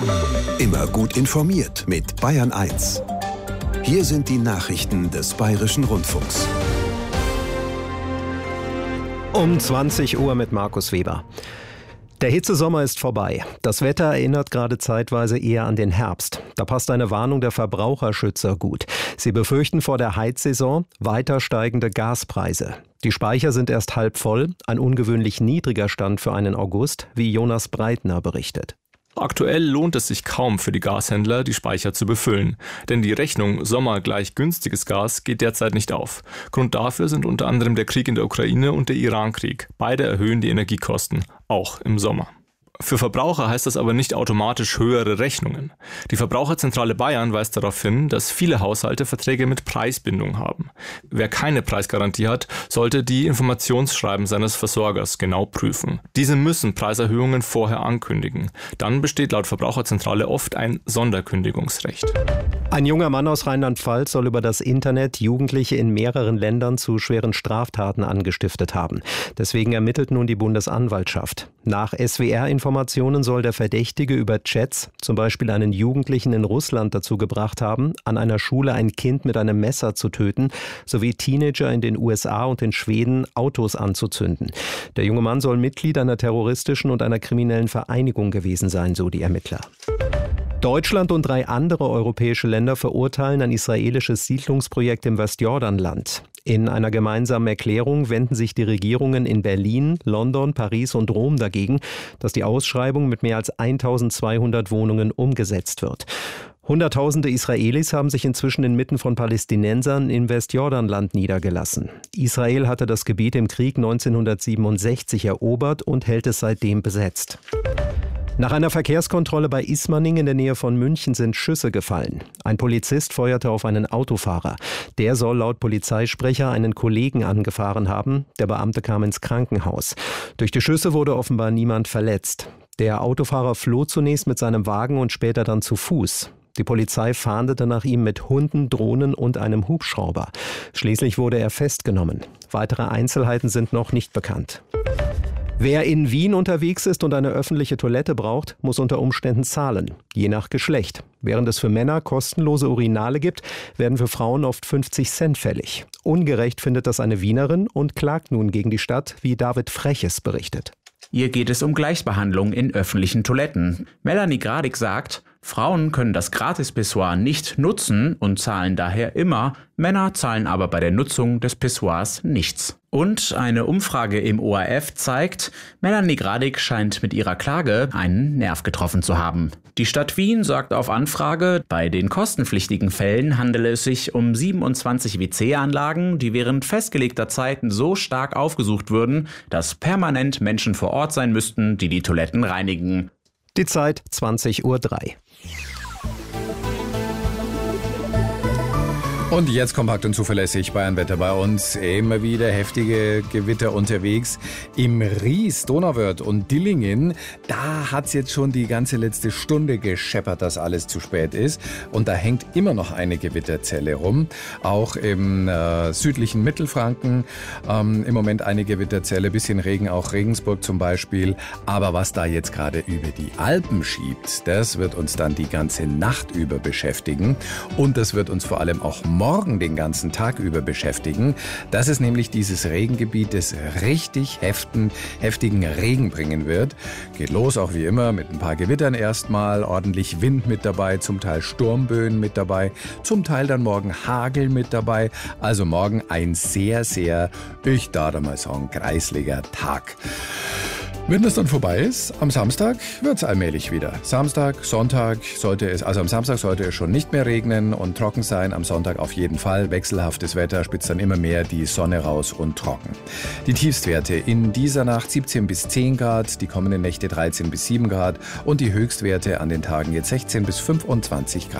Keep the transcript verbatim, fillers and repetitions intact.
Immer gut informiert mit Bayern eins. Hier sind die Nachrichten des Bayerischen Rundfunks. Um zwanzig Uhr mit Markus Weber. Der Hitzesommer ist vorbei. Das Wetter erinnert gerade zeitweise eher an den Herbst. Da passt eine Warnung der Verbraucherschützer gut. Sie befürchten vor der Heizsaison weiter steigende Gaspreise. Die Speicher sind erst halb voll, ein ungewöhnlich niedriger Stand für einen August, wie Jonas Breitner berichtet. Aktuell lohnt es sich kaum für die Gashändler, die Speicher zu befüllen. Denn die Rechnung Sommer gleich günstiges Gas geht derzeit nicht auf. Grund dafür sind unter anderem der Krieg in der Ukraine und der Irankrieg. Beide erhöhen die Energiekosten, auch im Sommer. Für Verbraucher heißt das aber nicht automatisch höhere Rechnungen. Die Verbraucherzentrale Bayern weist darauf hin, dass viele Haushalte Verträge mit Preisbindung haben. Wer keine Preisgarantie hat, sollte die Informationsschreiben seines Versorgers genau prüfen. Diese müssen Preiserhöhungen vorher ankündigen. Dann besteht laut Verbraucherzentrale oft ein Sonderkündigungsrecht. Ein junger Mann aus Rheinland-Pfalz soll über das Internet Jugendliche in mehreren Ländern zu schweren Straftaten angestiftet haben. Deswegen ermittelt nun die Bundesanwaltschaft. Nach S W R-Informationen soll der Verdächtige über Chats zum Beispiel einen Jugendlichen in Russland dazu gebracht haben, an einer Schule ein Kind mit einem Messer zu töten, sowie Teenager in den U S A und in Schweden Autos anzuzünden. Der junge Mann soll Mitglied einer terroristischen und einer kriminellen Vereinigung gewesen sein, so die Ermittler. Deutschland und drei andere europäische Länder verurteilen ein israelisches Siedlungsprojekt im Westjordanland. In einer gemeinsamen Erklärung wenden sich die Regierungen in Berlin, London, Paris und Rom dagegen, dass die Ausschreibung mit mehr als eintausendzweihundert Wohnungen umgesetzt wird. Hunderttausende Israelis haben sich inzwischen inmitten von Palästinensern im Westjordanland niedergelassen. Israel hatte das Gebiet im Krieg neunzehnhundertsiebenundsechzig erobert und hält es seitdem besetzt. Nach einer Verkehrskontrolle bei Ismaning in der Nähe von München sind Schüsse gefallen. Ein Polizist feuerte auf einen Autofahrer. Der soll laut Polizeisprecher einen Kollegen angefahren haben. Der Beamte kam ins Krankenhaus. Durch die Schüsse wurde offenbar niemand verletzt. Der Autofahrer floh zunächst mit seinem Wagen und später dann zu Fuß. Die Polizei fahndete nach ihm mit Hunden, Drohnen und einem Hubschrauber. Schließlich wurde er festgenommen. Weitere Einzelheiten sind noch nicht bekannt. Wer in Wien unterwegs ist und eine öffentliche Toilette braucht, muss unter Umständen zahlen, je nach Geschlecht. Während es für Männer kostenlose Urinale gibt, werden für Frauen oft fünfzig Cent fällig. Ungerecht findet das eine Wienerin und klagt nun gegen die Stadt, wie David Freches berichtet. Hier geht es um Gleichbehandlung in öffentlichen Toiletten. Melanie Gradig sagt, Frauen können das Gratis-Pissoir nicht nutzen und zahlen daher immer, Männer zahlen aber bei der Nutzung des Pissoirs nichts. Und eine Umfrage im O R F zeigt, Melanie Gradig scheint mit ihrer Klage einen Nerv getroffen zu haben. Die Stadt Wien sagt auf Anfrage, bei den kostenpflichtigen Fällen handele es sich um siebenundzwanzig W C-Anlagen, die während festgelegter Zeiten so stark aufgesucht würden, dass permanent Menschen vor Ort sein müssten, die die Toiletten reinigen. Die Zeit zwanzig Uhr drei. Und jetzt kompakt und zuverlässig Bayernwetter bei uns. Immer wieder heftige Gewitter unterwegs. Im Ries, Donauwörth und Dillingen, da hat es jetzt schon die ganze letzte Stunde gescheppert, dass alles zu spät ist. Und da hängt immer noch eine Gewitterzelle rum. Auch im äh, südlichen Mittelfranken ähm, im Moment eine Gewitterzelle. Bisschen Regen, auch Regensburg zum Beispiel. Aber was da jetzt gerade über die Alpen schiebt, das wird uns dann die ganze Nacht über beschäftigen. Und das wird uns vor allem auch morgen den ganzen Tag über beschäftigen. Das ist nämlich dieses Regengebiet, das richtig heften, heftigen Regen bringen wird. Geht los auch wie immer mit ein paar Gewittern erstmal, ordentlich Wind mit dabei, zum Teil Sturmböen mit dabei, zum Teil dann morgen Hagel mit dabei. Also morgen ein sehr, sehr, ich darf mal sagen, kreisliger Tag. Wenn das dann vorbei ist, am Samstag wird es allmählich wieder. Samstag, Sonntag sollte es, also am Samstag sollte es schon nicht mehr regnen und trocken sein. Am Sonntag auf jeden Fall. Wechselhaftes Wetter, spitzt dann immer mehr die Sonne raus und trocken. Die Tiefstwerte in dieser Nacht siebzehn bis zehn Grad, die kommenden Nächte dreizehn bis sieben Grad und die Höchstwerte an den Tagen jetzt sechzehn bis fünfundzwanzig Grad.